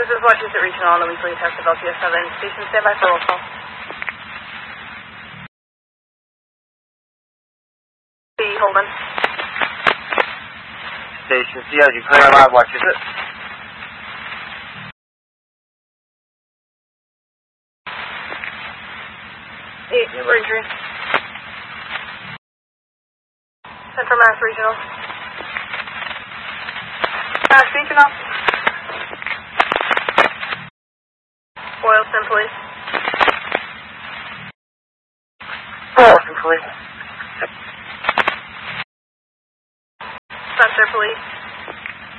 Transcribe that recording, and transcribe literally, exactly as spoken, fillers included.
This is Wachusett Regional on the weekly test of L T S seven. Station standby for roll call. C, Holden. Station C, as you clear live, Wachusett. eight, Newbury injury. Central Mass Regional. Mass Beacon off. Boylston, please. Boylston, please. Spencer, please.